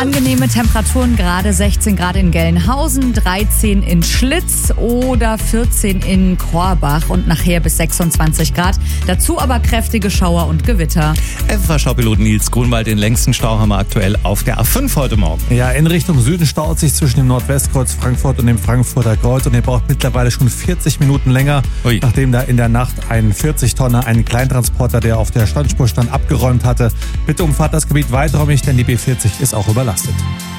Angenehme Temperaturen, gerade 16 Grad in Gelnhausen, 13 in Schlitz oder 14 in Korbach und nachher bis 26 Grad. Dazu aber kräftige Schauer und Gewitter. FFH-Schaupilot Nils Grunwald, den längsten Stau haben wir aktuell auf der A5 heute Morgen. Ja, in Richtung Süden staut sich zwischen dem Nordwestkreuz Frankfurt und dem Frankfurter Kreuz und ihr braucht mittlerweile schon 40 Minuten länger, nachdem da in der Nacht ein 40-Tonner einen Kleintransporter, der auf der Standspur stand, abgeräumt hatte. Bitte umfahrt das Gebiet weiträumig, denn die B40 ist auch überlastet.